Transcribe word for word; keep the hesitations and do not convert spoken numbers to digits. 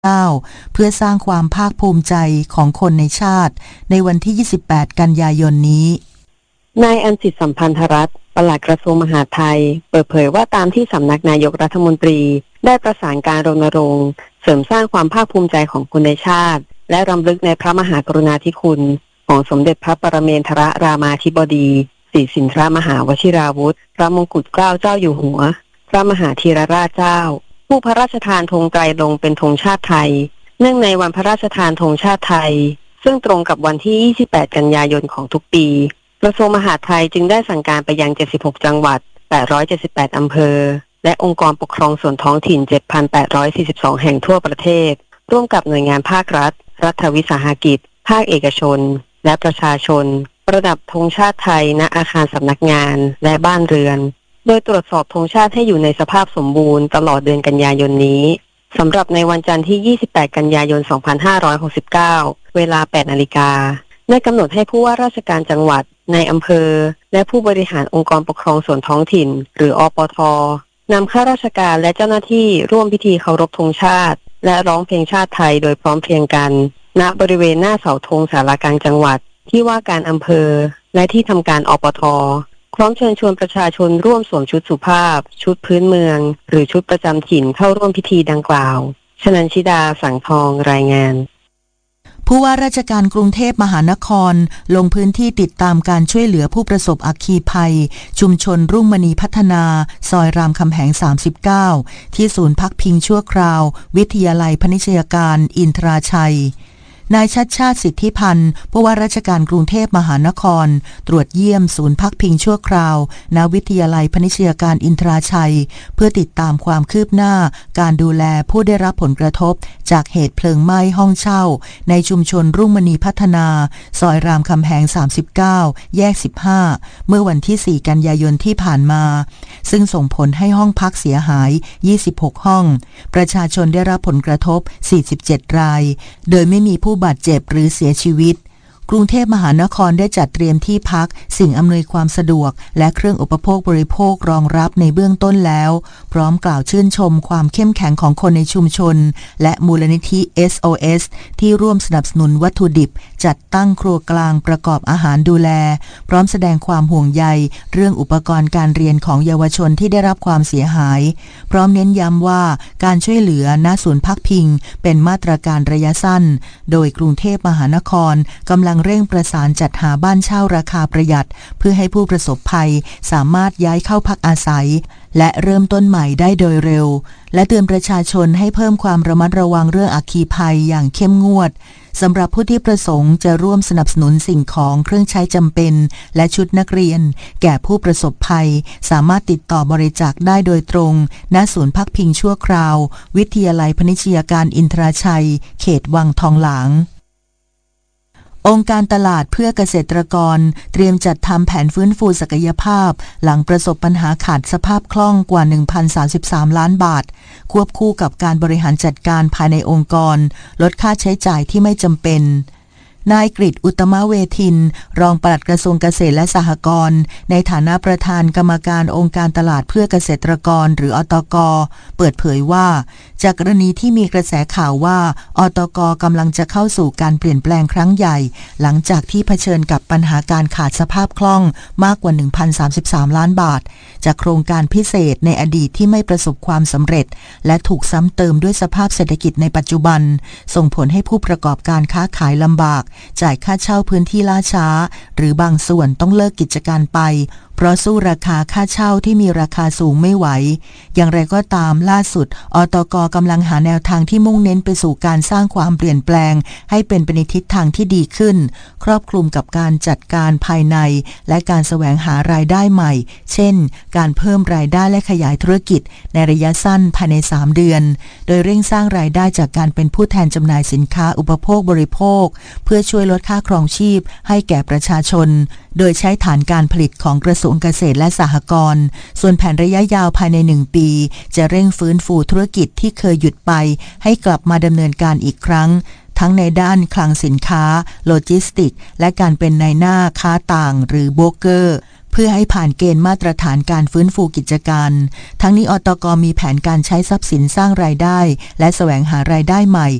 เก้าเพื่อสร้างความภาคภูมิใจของคนในชาติในวันที่ยี่สิบแปดกันยายนนี้นายอัญจิตสัมพันธรัตน์ปลัดกระทรวงมหาดไทยเปิดเผยว่าตามที่สำนักนายกรัฐมนตรีได้ประสานการรณรงค์เสริมสร้างความภาคภูมิใจของคนในชาติและรำลึกในพระมหากรุณาธิคุณของสมเด็จพระปรเมนทรรามาธิบดีศรีสินทรมหาวชิราวุธพระมงกุฎเกล้าเจ้าอยู่หัวพระมหาธีรราชเจ้าผู้พระราชทานธงไตรรงค์เป็นธงชาติไทยเนื่องในวันพระราชทานธงชาติไทยซึ่งตรงกับวันที่ยี่สิบแปดกันยายนของทุกปีกระทรวงมหาดไทยจึงได้สั่งการไปยังเจ็ดสิบหกจังหวัดแปดร้อยเจ็ดสิบแปดอำเภอและองค์กรปกครองส่วนท้องถิ่น เจ็ดพันแปดร้อยสี่สิบสอง แห่งทั่วประเทศร่วมกับหน่วยงานภาครัฐรัฐวิสาหกิจภาคเอกชนและประชาชนประดับธงชาติไทยณอาคารสำนักงานและบ้านเรือนโดยตรวจสอบธงชาติให้อยู่ในสภาพสมบูรณ์ตลอดเดือนกันยายนนี้สำหรับในวันจันทร์ที่ยี่สิบแปดกันยายนสองพันห้าร้อยหกสิบเก้าเวลา แปดนาฬิกาได้กำหนดให้ผู้ว่าราชการจังหวัดในอำเภอและผู้บริหารองค์กรปกครองส่วนท้องถิ่นหรืออปท.นำข้าราชการและเจ้าหน้าที่ร่วมพิธีเคารพธงชาติและร้องเพลงชาติไทยโดยพร้อมเพรียงกันณบริเวณหน้าเสาธงศาลากลางจังหวัดที่ว่าการอำเภอและที่ทำการอปท.พร้อมเชิญชวนประชาชนร่วมสวมชุดสุภาพชุดพื้นเมืองหรือชุดประจำถิ่นเข้าร่วมพิธีดังกล่าวชนันชิดาสังทองรายงานผู้ว่าราชการกรุงเทพมหานครลงพื้นที่ติดตามการช่วยเหลือผู้ประสบอัคคีภัยชุมชนรุ่งมณีพัฒนาซอยรามคำแหงสามสิบเก้าที่ศูนย์พักพิงชั่วคราววิทยาลัยพนิชยการอินทราชัยนายชัชชาติสิทธิพันธ์ผู้ว่าราชการกรุงเทพมหานครตรวจเยี่ยมศูนย์พักพิงชั่วคราวณวิทยาลัยพนิชยการอินทราชัยเพื่อติดตามความคืบหน้าการดูแลผู้ได้รับผลกระทบจากเหตุเพลิงไหม้ห้องเช่าในชุมชนรุ่งมณีพัฒนาซอยรามคำแหงสามสิบเก้าแยกสิบห้าเมื่อวันที่สี่กันยายนที่ผ่านมาซึ่งส่งผลให้ห้องพักเสียหายยี่สิบหกห้องประชาชนได้รับผลกระทบสี่สิบเจ็ดรายโดยไม่มีผู้บาดเจ็บหรือเสียชีวิตกรุงเทพมหานครได้จัดเตรียมที่พักสิ่งอำนวยความสะดวกและเครื่องอุปโภคบริโภครองรับในเบื้องต้นแล้วพร้อมกล่าวชื่นชมความเข้มแข็งของคนในชุมชนและมูลนิธิ เอส โอ เอส ที่ร่วมสนับสนุนวัตถุดิบจัดตั้งครัวกลางประกอบอาหารดูแลพร้อมแสดงความห่วงใยเรื่องอุปกรณ์การเรียนของเยาวชนที่ได้รับความเสียหายพร้อมเน้นย้ำว่าการช่วยเหลือณศูนย์พักพิงเป็นมาตรการระยะสั้นโดยกรุงเทพมหานครกำลังเร่งประสานจัดหาบ้านเช่าราคาประหยัดเพื่อให้ผู้ประสบภัยสามารถย้ายเข้าพักอาศัยและเริ่มต้นใหม่ได้โดยเร็วและเตือนประชาชนให้เพิ่มความระมัดระวังเรื่องอัคคีภัยอย่างเข้มงวดสำหรับผู้ที่ประสงค์จะร่วมสนับสนุนสิ่งของเครื่องใช้จำเป็นและชุดนักเรียนแก่ผู้ประสบภัยสามารถติดต่อบริจาคได้โดยตรงณศูนย์พักพิงชั่วคราววิทยาลัยพนิชยการอินทราชัยเขตวังทองหลางองค์การตลาดเพื่อเกษตรกรเตรียมจัดทำแผนฟื้นฟูศักยภาพหลังประสบปัญหาขาดสภาพคล่องกว่า หนึ่งพันสามสิบสาม ล้านบาทควบคู่กับการบริหารจัดการภายในองค์กรลดค่าใช้จ่ายที่ไม่จำเป็นนายกฤษอุตมะเวทินรองปลัดกระทรวงเกษตรและสหกรณ์ในฐานะประธานกรรมการองค์การตลาดเพื่อเกษตรกรหรืออตก.เปิดเผยว่าจากกรณีที่มีกระแสข่าวว่าอตก.กำลังจะเข้าสู่การเปลี่ยนแปลงครั้งใหญ่หลังจากที่เผชิญกับปัญหาการขาดสภาพคล่องมากกว่า หนึ่งพันสามสิบสาม ล้านบาทจากโครงการพิเศษในอดีตที่ไม่ประสบความสำเร็จและถูกซ้ำเติมด้วยสภาพเศรษฐกิจในปัจจุบันส่งผลให้ผู้ประกอบการค้าขายลำบากจ่ายค่าเช่าพื้นที่ล่าช้าหรือบางส่วนต้องเลิกกิจการไปเพราะสู้ราคาค่าเช่าที่มีราคาสูงไม่ไหวอย่างไรก็ตามล่าสุดอตก.กำลังหาแนวทางที่มุ่งเน้นไปสู่การสร้างความเปลี่ยนแปลงให้เป็นไปในทิศทางที่ดีขึ้นครอบคลุมกับการจัดการภายในและการแสวงหารายได้ใหม่เช่นการเพิ่มรายได้และขยายธุรกิจในระยะสั้นภายในสามเดือนโดยเร่งสร้างรายได้จากการเป็นผู้แทนจำหน่ายสินค้าอุปโภคบริโภคเพื่อช่วยลดค่าครองชีพให้แก่ประชาชนโดยใช้ฐานการผลิตของกระทรวงเกษตรและสหกรณ์ส่วนแผนระยะยาวภายในหนึ่งปีจะเร่งฟื้นฟูธุรกิจที่เคยหยุดไปให้กลับมาดำเนินการอีกครั้งทั้งในด้านคลังสินค้าโลจิสติกและการเป็นนายหน้าค้าต่างหรือโบรกเกอร์เพื่อให้ผ่านเกณฑ์มาตรฐานการฟื้นฟูกิจการ ทั้งนี้อตก.มีแผนการใช้ทรัพย์สินสร้างรายได้และแสวงหารายได้ใหม่